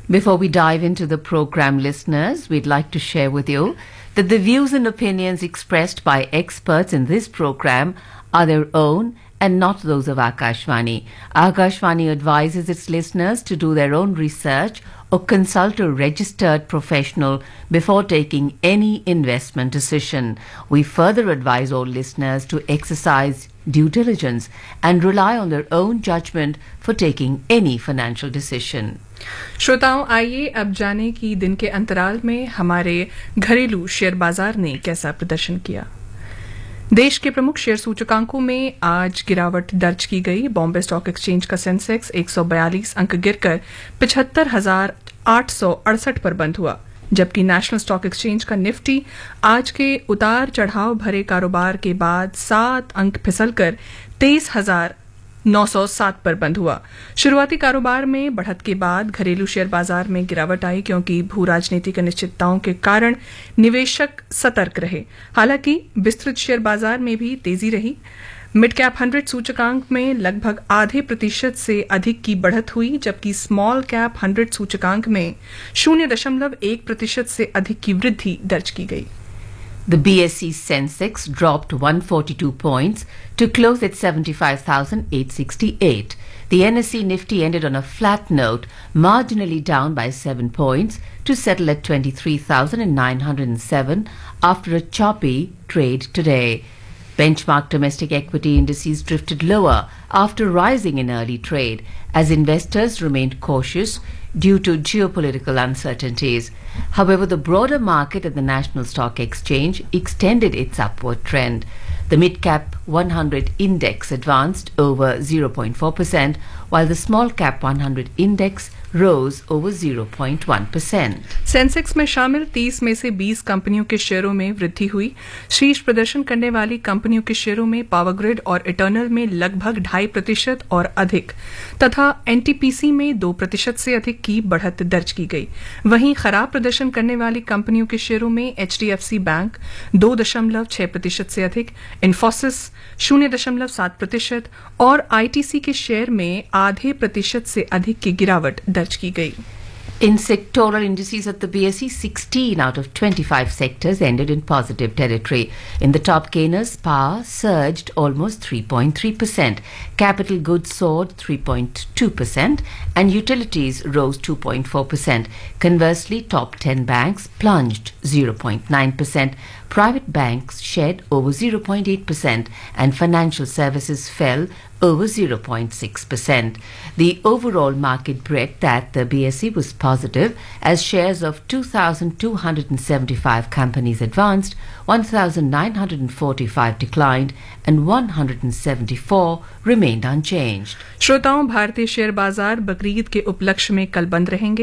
Before we dive into the program, listeners, we'd like to share with you that the views and opinions expressed by experts in this program are their own and not those of Akashvani. Akashvani advises its listeners to do their own research or consult a registered professional before taking any investment decision. We further advise all listeners to exercise due diligence and rely on their own judgment for taking any financial decision. श्रोताओं, आइए अब जाने कि दिन के अंतराल में हमारे घरेलू शेयर बाजार ने कैसा प्रदर्शन किया। देश के प्रमुख शेयर सूचकांकों में आज गिरावट दर्ज की गई। बॉम्बे स्टॉक एक्सचेंज का सेंसेक्स 142 अंक गिरकर 75,868 पर बंद हुआ, जबकि नेशनल स्टॉक एक्सचेंज का निफ्टी आज के उतार चढ़ाव भरे कारोबार के बाद 7 अंक फिसलकर 23,907 पर बंद हुआ। शुरुआती कारोबार में बढ़त के बाद घरेलू शेयर बाजार में गिरावट आई, क्योंकि भू राजनीतिक अनिश्चितताओं के कारण निवेशक सतर्क रहे। हालांकि विस्तृत शेयर बाजार में भी तेजी रही। मिड कैप 100 सूचकांक में लगभग आधे प्रतिशत से अधिक की बढ़त हुई, जबकि स्मॉल कैप 100 सूचकांक में 0.1% से अधिक की वृद्धि दर्ज की गई। The BSE Sensex dropped 142 points to close at 75,868. The NSE Nifty ended on a flat note, marginally down by 7 points to settle at 23,907 after a choppy trade today. Benchmark domestic equity indices drifted lower after rising in early trade as investors remained cautious due to geopolitical uncertainties. However, the broader market at the National Stock Exchange extended its upward trend. The mid-cap 100 index advanced over 0.4%, while the small-cap 100 index rose over 0.1%. Sensex में शामिल 30 में से 20 कंपनियों के शेयरों में वृद्धि हुई। शीर्ष प्रदर्शन करने वाली कंपनियों के शेयरों में पावर ग्रिड और इटर्नल में लगभग 2.5% और अधिक तथा एनटीपीसी में 2% से अधिक की बढ़त दर्ज की गई। वहीं खराब प्रदर्शन करने वाली कंपनियों के शेयरों में एचडीएफसी बैंक 2.6% से अधिक, इन्फोसिस 0.7% और आईटीसी के शेयर में आधे प्रतिशत से अधिक की गिरावट दर्ज की गई। In sectoral indices at the BSE, 16 out of 25 sectors ended in positive territory. In the top gainers, power surged almost 3.3%, capital goods soared 3.2%, and utilities rose 2.4%. Conversely, top 10 banks plunged 0.9%, private banks shed over 0.8%, and financial services fell over 0.6%. The overall market breadth at the BSE was positive as shares of 2,275 companies advanced, 1,945 declined, and 174 remained unchanged. श्रोताओं, भारतीय share बाजार बकरीद के उपलक्ष्य में कल बंद रहेंगे।